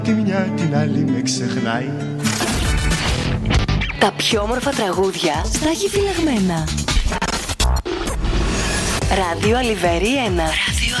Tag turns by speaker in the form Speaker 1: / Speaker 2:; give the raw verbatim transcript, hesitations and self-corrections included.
Speaker 1: Τη μια την άλλη με ξεχνάει.
Speaker 2: Τα πιο όμορφα τραγούδια στα έχει φυλαγμένα. Ράδιο Αλιβέρι ένα. Ράδιο